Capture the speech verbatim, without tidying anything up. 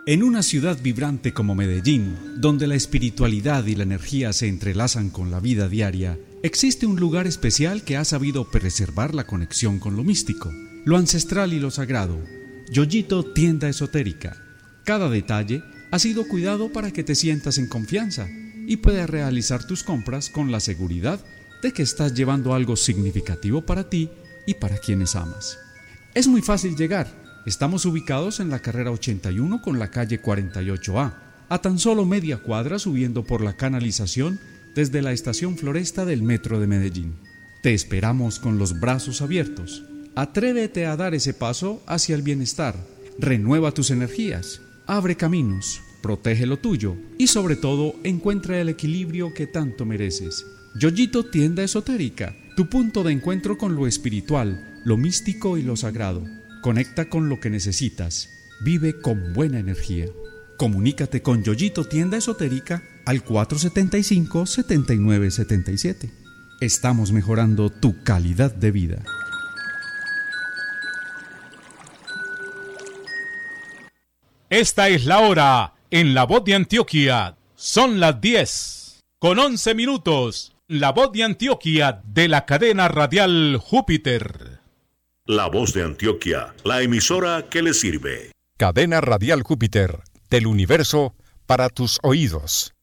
En una ciudad vibrante como Medellín, donde la espiritualidad y la energía se entrelazan con la vida diaria, existe un lugar especial que ha sabido preservar la conexión con lo místico, lo ancestral y lo sagrado. Yoyito Tienda Esotérica. Cada detalle ha sido cuidado para que te sientas en confianza y puedas realizar tus compras con la seguridad de que estás llevando algo significativo para ti y para quienes amas. Es muy fácil llegar. Estamos ubicados en la carrera ochenta y uno con la calle cuarenta y ocho A, a tan solo media cuadra subiendo por la canalización desde la estación Floresta del Metro de Medellín. Te esperamos con los brazos abiertos. Atrévete a dar ese paso hacia el bienestar. Renueva tus energías, abre caminos, protege lo tuyo y sobre todo encuentra el equilibrio que tanto mereces. Yoyito Tienda Esotérica, tu punto de encuentro con lo espiritual, lo místico y lo sagrado. Conecta con lo que necesitas. Vive con buena energía. Comunícate con Yoyito Tienda Esotérica al cuatro siete cinco, siete nueve siete siete. Estamos mejorando tu calidad de vida. Esta es la hora en La Voz de Antioquia. Son las diez con once minutos. La Voz de Antioquia de la cadena radial Júpiter. La Voz de Antioquia, la emisora que le sirve. Cadena radial Júpiter, del universo para tus oídos.